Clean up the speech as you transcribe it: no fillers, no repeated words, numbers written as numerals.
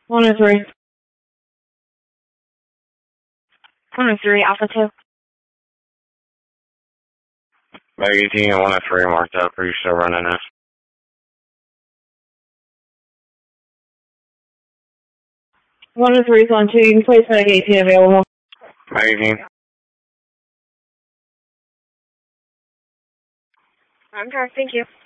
103. 103, Alpha 2. Mag 18 and 103 marked up. Are you still running this? One of three is on 2. You can place Mag 18 available. Mag 18. Okay, thank you.